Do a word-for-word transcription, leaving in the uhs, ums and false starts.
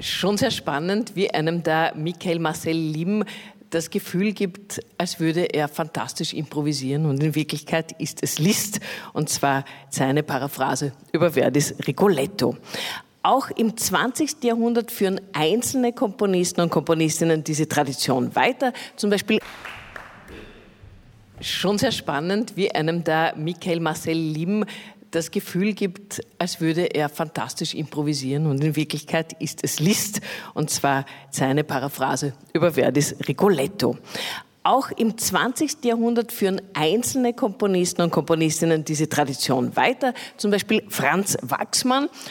schon sehr spannend, wie einem da Michael Marcel Lim das Gefühl gibt, als würde er fantastisch improvisieren, und in Wirklichkeit ist es Liszt, und zwar seine Paraphrase über Verdis Rigoletto. Auch im zwanzigsten Jahrhundert führen einzelne Komponisten und Komponistinnen diese Tradition weiter, zum Beispiel schon sehr spannend, wie einem da Michael Marcel Lim das Gefühl gibt, als würde er fantastisch improvisieren, und in Wirklichkeit ist es Liszt, und zwar seine Paraphrase über Verdis Rigoletto. Auch im zwanzigsten Jahrhundert führen einzelne Komponisten und Komponistinnen diese Tradition weiter, zum Beispiel Franz Waxman,